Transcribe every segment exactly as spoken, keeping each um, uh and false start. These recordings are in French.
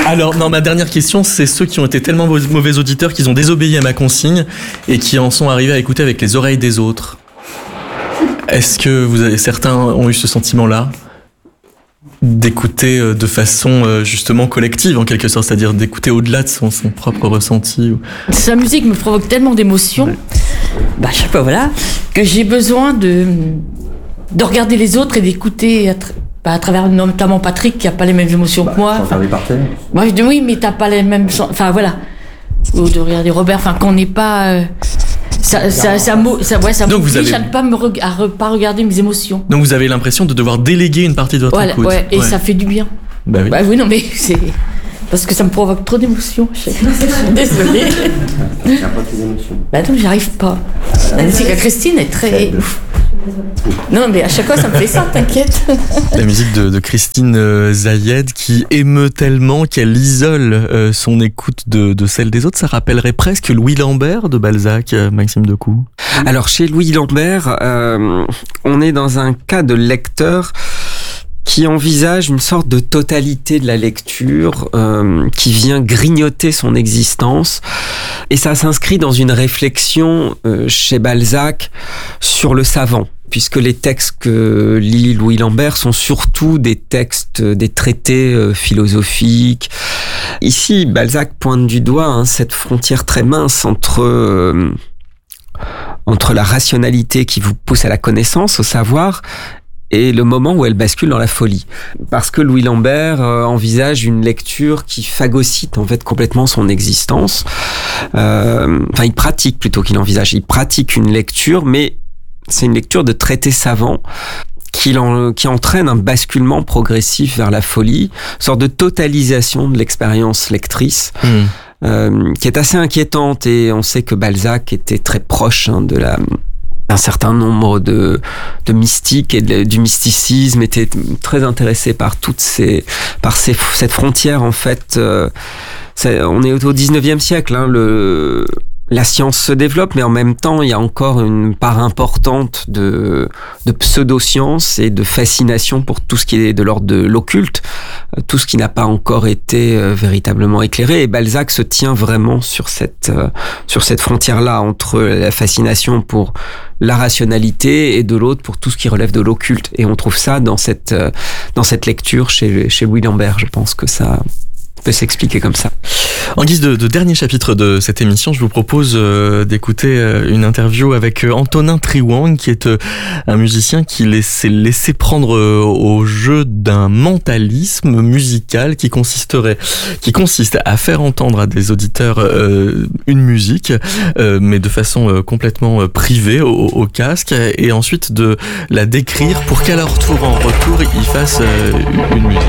Alors, non, ma dernière question, c'est ceux qui ont été tellement mauvais auditeurs qu'ils ont désobéi à ma consigne et qui en sont arrivés à écouter avec les oreilles des autres. Est-ce que vous avez, certains ont eu ce sentiment-là d'écouter de façon justement collective en quelque sorte, c'est-à-dire d'écouter au-delà de son, son propre ressenti ou... Sa musique me provoque tellement d'émotions, ouais. bah, je sais pas, voilà, que j'ai besoin de, de regarder les autres et d'écouter à, tra- bah, à travers notamment Patrick qui a pas les mêmes émotions bah, que moi. Enfin, moi je dis oui, mais t'as pas les mêmes, enfin voilà, ou de regarder Robert, enfin qu'on n'est pas. Euh, Ça, ça, ça, ça, ouais, ça m'oblige avez... à ne pas, me re- à re- pas regarder mes émotions. Donc vous avez l'impression de devoir déléguer une partie de votre voilà, écoute. Ouais, et ouais. ça fait du bien. Bah oui. Bah oui, non mais c'est... Parce que ça me provoque trop d'émotions. Je suis désolée. Il n'y a pas tes émotions. Bah non, j'arrive pas. La musique à Christine est très... Non mais à chaque fois ça me fait ça, t'inquiète. La musique de, de Christine Zayed qui émeut tellement qu'elle isole euh, son écoute de, de celle des autres. Ça rappellerait presque Louis Lambert de Balzac, Maxime Decoux. Alors chez Louis Lambert, euh, on est dans un cas de lecteur qui envisage une sorte de totalité de la lecture, euh, qui vient grignoter son existence. Et ça s'inscrit dans une réflexion euh, chez Balzac sur le savant, puisque les textes que lit Louis Lambert sont surtout des textes, des traités euh, philosophiques. Ici, Balzac pointe du doigt hein, cette frontière très mince entre... Euh, entre la rationalité qui vous pousse à la connaissance, au savoir, et le moment où elle bascule dans la folie. Parce que Louis Lambert euh, envisage une lecture qui phagocyte en fait complètement son existence. Euh, enfin, il pratique plutôt qu'il envisage. Il pratique une lecture, mais c'est une lecture de traités savants qui, en, qui entraîne un basculement progressif vers la folie, une sorte de totalisation de l'expérience lectrice. Mmh. Euh, qui est assez inquiétante, et on sait que Balzac était très proche hein, de la d'un certain nombre de de mystiques et de, du mysticisme, était très intéressé par toutes ces par ces cette frontière en fait. Euh, on est au dix-neuvième siècle, hein, le la science se développe, mais en même temps, il y a encore une part importante de, de pseudo-science et de fascination pour tout ce qui est de l'ordre de l'occulte, tout ce qui n'a pas encore été euh, véritablement éclairé. Et Balzac se tient vraiment sur cette, euh, sur cette frontière-là, entre la fascination pour la rationalité et de l'autre pour tout ce qui relève de l'occulte. Et on trouve ça dans cette, euh, dans cette lecture chez, chez Louis Lambert. Je pense que ça peut s'expliquer comme ça. En guise de, de dernier chapitre de cette émission, je vous propose euh, d'écouter euh, une interview avec euh, Antonin Triwang, qui est euh, un musicien qui s'est laissé prendre euh, au jeu d'un mentalisme musical qui consisterait, qui consiste à faire entendre à des auditeurs euh, une musique, euh, mais de façon euh, complètement euh, privée au, au casque, et ensuite de la décrire pour qu'à leur tour en retour ils fassent euh, une musique.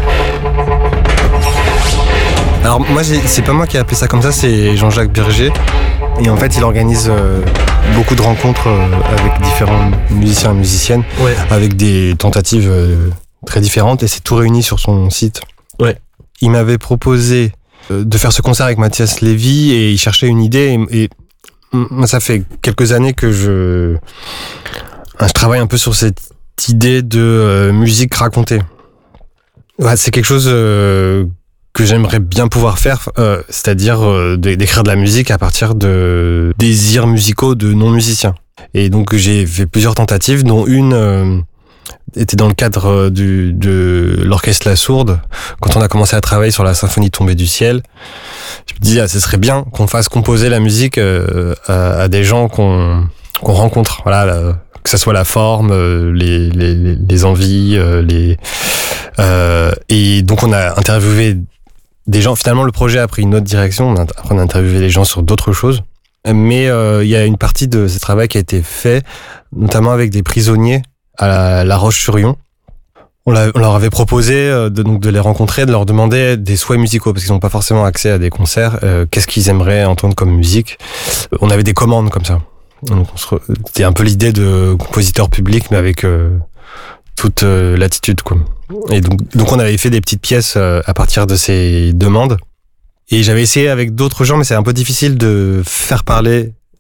Alors moi, j'ai, c'est pas moi qui ai appelé ça comme ça, c'est Jean-Jacques Berger. Et en fait, il organise euh, beaucoup de rencontres euh, avec différents musiciens et musiciennes, ouais. avec des tentatives euh, très différentes, et c'est tout réuni sur son site. Ouais. Il m'avait proposé euh, de faire ce concert avec Mathias Lévy, et il cherchait une idée. Et, et moi, ça fait quelques années que je, je travaille un peu sur cette idée de euh, musique racontée. Ouais, c'est quelque chose... Euh, que j'aimerais bien pouvoir faire, euh, c'est-à-dire euh, d'écrire de la musique à partir de désirs musicaux de non-musiciens. Et donc j'ai fait plusieurs tentatives, dont une euh, était dans le cadre du, de l'orchestre La Sourde. Quand on a commencé à travailler sur la symphonie tombée du ciel, je me disais ah, ce serait bien qu'on fasse composer la musique euh, à, à des gens qu'on, qu'on rencontre. Voilà, là, que ça soit la forme, les, les, les envies, les euh, et donc on a interviewé des gens. Finalement, le projet a pris une autre direction. On a, après, on a interviewé les gens sur d'autres choses. Mais euh, il y a une partie de ce travail qui a été fait, notamment avec des prisonniers à la, la Roche-sur-Yon. On, l'a, on leur avait proposé euh, de, donc de les rencontrer, de leur demander des souhaits musicaux, parce qu'ils n'ont pas forcément accès à des concerts. Euh, qu'est-ce qu'ils aimeraient entendre comme musique ? On avait des commandes comme ça. Donc, on se re... C'était un peu l'idée de compositeur public, mais avec euh, toute euh, latitude, quoi. Et donc, donc on avait fait des petites pièces euh, à partir de ces demandes. Et j'avais essayé avec d'autres gens, mais c'est un peu difficile de faire parler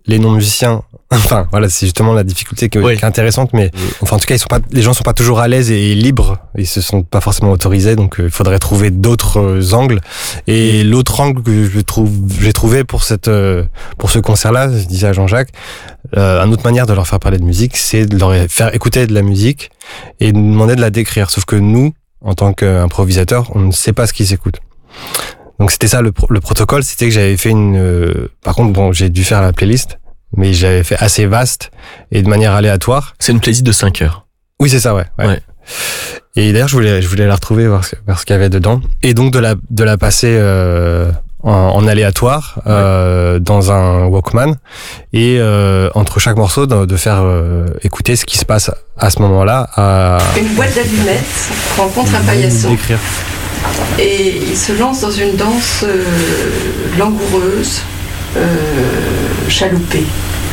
les non-musiciens, enfin voilà, c'est justement la difficulté qui, oui. qui est intéressante, mais enfin en tout cas, ils sont pas, les gens sont pas toujours à l'aise et libres, ils se sont pas forcément autorisés, donc il euh, faudrait trouver d'autres euh, angles. Et l'autre angle que je trouve, j'ai trouvé pour cette, euh, pour ce concert-là, je disais à Jean-Jacques, euh, une autre manière de leur faire parler de musique, c'est de leur faire écouter de la musique et de demander de la décrire. Sauf que nous, en tant qu'improvisateur, on ne sait pas ce qui s'écoute. Donc c'était ça le, pro- le protocole, c'était que j'avais fait une... Euh, par contre, bon, j'ai dû faire la playlist, mais j'avais fait assez vaste et de manière aléatoire. C'est une playlist de cinq heures. Oui, c'est ça, ouais. ouais. ouais. Et d'ailleurs, je voulais, je voulais la retrouver, voir ce, voir ce qu'il y avait dedans. Et donc de la, de la passer euh, en, en aléatoire euh, ouais. dans un Walkman. Et euh, entre chaque morceau, de, de faire euh, écouter ce qui se passe à ce moment-là. À... Une boîte d'allumettes rencontre un paillasson. D'écrire. Et il se lance dans une danse euh, langoureuse, euh, chaloupée.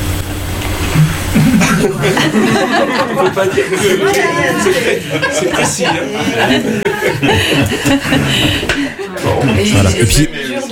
On peut pas dire que c'est précis. Voilà. Et puis,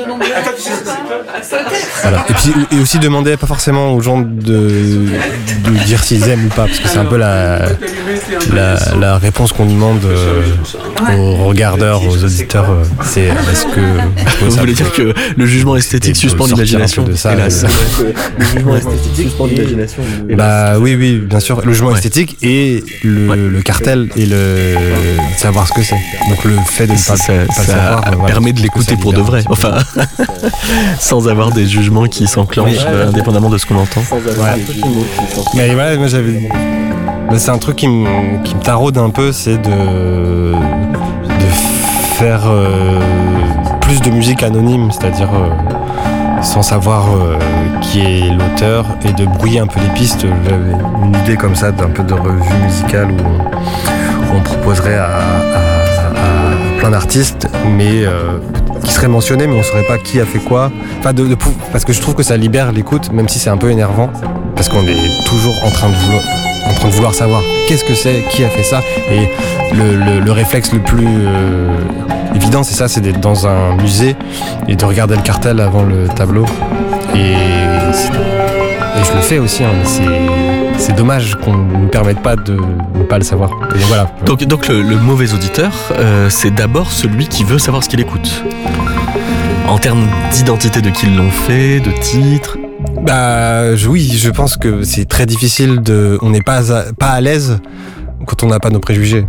voilà. Et puis, et aussi demander pas forcément aux gens de, de dire s'ils aiment ou pas, parce que c'est un peu la, la, la réponse qu'on demande euh, aux regardeurs, aux auditeurs. Euh, c'est est-ce que vous voulez dire que le jugement esthétique suspend l'imagination de ça, hélas. Euh, le jugement esthétique suspend l'imagination. Bah oui, oui, bien sûr. Le jugement ouais. esthétique et le, ouais. le cartel et le savoir ce que c'est. Donc le fait de ne pas, ça, pas ça savoir, permet voilà, de l'écouter pour de vrai. Enfin, sans avoir des jugements qui s'enclenchent ouais, euh, indépendamment de ce qu'on entend. Ouais. Mais voilà, moi j'avais. Mais c'est un truc qui me qui me taraude un peu, c'est de de faire euh, plus de musique anonyme, c'est-à-dire euh, sans savoir euh, qui est l'auteur et de brouiller un peu les pistes. J'avais une idée comme ça d'un peu de revue musicale où on, où on proposerait à, à, à plein d'artistes, mais euh, qui seraient mentionnés, mais on ne saurait pas qui a fait quoi. Enfin, de, de, parce que je trouve que ça libère l'écoute, même si c'est un peu énervant, parce qu'on est toujours en train de vouloir, en train de vouloir savoir qu'est-ce que c'est, qui a fait ça, et le, le, le réflexe le plus euh, évident, c'est ça, c'est d'être dans un musée et de regarder le cartel avant le tableau. Et, et je le fais aussi, hein, mais c'est, c'est dommage qu'on ne nous permette pas de ne pas le savoir. Et voilà. Donc, donc le, le mauvais auditeur, euh, c'est d'abord celui qui veut savoir ce qu'il écoute. En termes d'identité de qui l'ont fait, de titre. Bah oui, je pense que c'est très difficile de. On n'est pas à, pas à l'aise quand on n'a pas nos préjugés.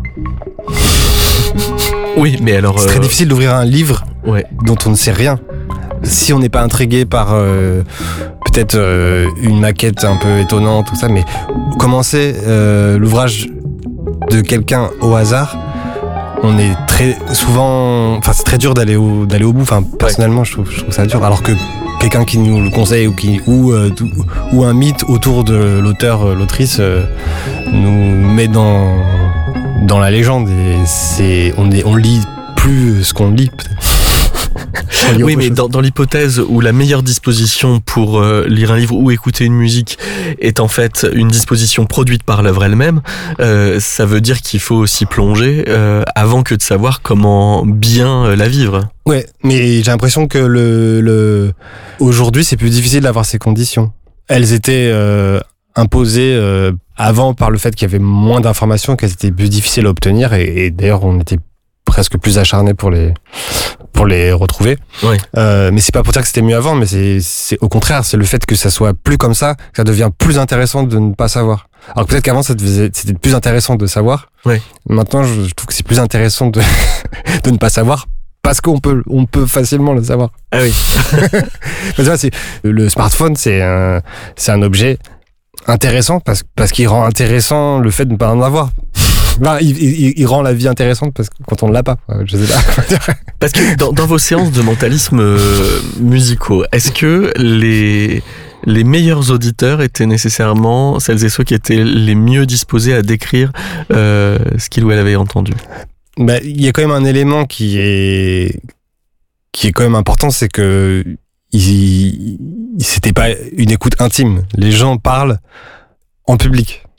Oui, mais alors. C'est euh... très difficile d'ouvrir un livre ouais. dont on ne sait rien. Si on n'est pas intrigué par euh, peut-être euh, une maquette un peu étonnante, tout ça, mais commencer euh, l'ouvrage de quelqu'un au hasard, on est très souvent, enfin c'est très dur d'aller au d'aller au bout. Enfin personnellement, je trouve, je trouve ça dur. Alors que quelqu'un qui nous le conseille ou qui ou euh, ou un mythe autour de l'auteur, l'autrice euh, nous met dans dans la légende et c'est on est on lit plus ce qu'on lit peut-être. Oui, mais dans, dans l'hypothèse où la meilleure disposition pour euh, lire un livre ou écouter une musique est en fait une disposition produite par l'œuvre elle-même, euh, ça veut dire qu'il faut aussi plonger euh, avant que de savoir comment bien euh, la vivre. Ouais, mais j'ai l'impression que le, le... aujourd'hui c'est plus difficile d'avoir ces conditions. Elles étaient euh, imposées euh, avant par le fait qu'il y avait moins d'informations, qu'elles étaient plus difficiles à obtenir et, et d'ailleurs on était presque plus acharné pour les pour les retrouver. Oui. Euh, mais c'est pas pour dire que c'était mieux avant, mais c'est c'est au contraire, c'est le fait que ça soit plus comme ça, que ça devient plus intéressant de ne pas savoir. Alors que peut-être qu'avant ça faisait, c'était plus intéressant de savoir. Oui. Maintenant, je, je trouve que c'est plus intéressant de de ne pas savoir parce qu'on peut on peut facilement le savoir. Ah oui. Mais ça, c'est le smartphone, c'est un c'est un objet intéressant parce parce qu'il rend intéressant le fait de ne pas en avoir. Ben, il, il, il rend la vie intéressante parce que quand on ne l'a pas, je sais pas comment dire. Parce que dans, dans vos séances de mentalisme euh, musicaux, est-ce que les les meilleurs auditeurs étaient nécessairement celles et ceux qui étaient les mieux disposés à décrire euh, ce qu'il ou elle avait entendu? Ben, il y a quand même un élément qui est qui est quand même important, c'est que il, c'était pas une écoute intime. Les gens parlent en public.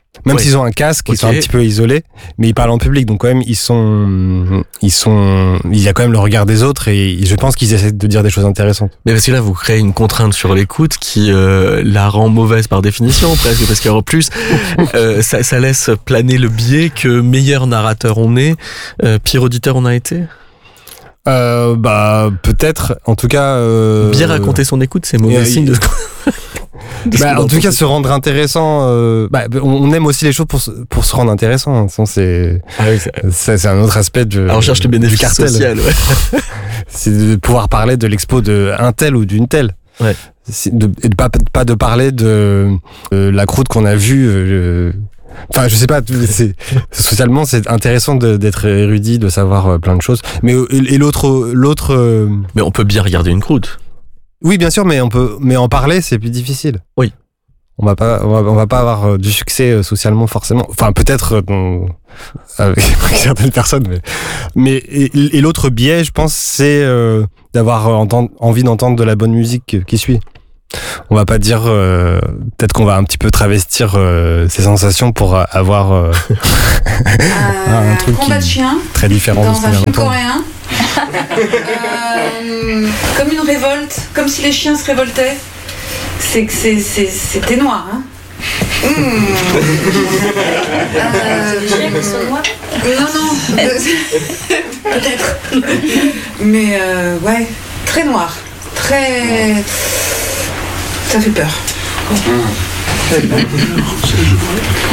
Même Oui. s'ils ont un casque, Ok. ils sont un petit peu isolés, mais ils parlent en public, donc quand même ils sont, ils sont, il y a quand même le regard des autres et je pense qu'ils essaient de dire des choses intéressantes. Mais parce que là, vous créez une contrainte sur l'écoute qui euh, la rend mauvaise par définition, presque, parce qu'en plus, euh, ça, ça laisse planer le biais que meilleur narrateur on est, euh, pire auditeur on a été. Euh, bah peut-être, en tout cas. Euh, Bien raconter son écoute, c'est mauvais euh, signe de. de ce Bah, qu'on en tout entend. cas, se rendre intéressant. Euh, bah, on on aime aussi les choses pour se, pour se rendre intéressant. Sinon, c'est Ah oui, c'est- ça, c'est un autre aspect de. Ah, on cherche le du bénéfice cartel. social. Ouais. C'est de pouvoir parler de l'expo de un tel ou d'une telle. Ouais. C'est de, et de pas, pas de parler de euh, la croûte qu'on a vue. euh, Enfin, je sais pas. C'est, socialement, c'est intéressant de, d'être érudit, de savoir euh, plein de choses. Mais euh, et, et l'autre, l'autre. euh, Mais on peut bien regarder une croûte. Oui, bien sûr, mais on peut, mais en parler, c'est plus difficile. Oui. On va pas, on va, on va pas avoir euh, du succès euh, socialement forcément. Enfin, peut-être euh, dans- avec certaines personnes, mais, mais et, et l'autre biais, je pense, c'est euh, d'avoir euh, entendre- envie d'entendre de la bonne musique euh, qui suit. On va pas dire, euh, peut-être qu'on va un petit peu travestir euh, ces sensations pour euh, avoir euh, Euh, un truc combat de qui- chien très différent de dans ce un qu'on vient film d'entendre. coréen. Euh, comme une révolte, comme si les chiens se révoltaient. C'est que c'est, c'est, c'était noir, hein. Mmh. Euh, Les chiens qui sont noirs. non, non. Peut-être. Mais euh, ouais, très noir. Très. Ça fait peur.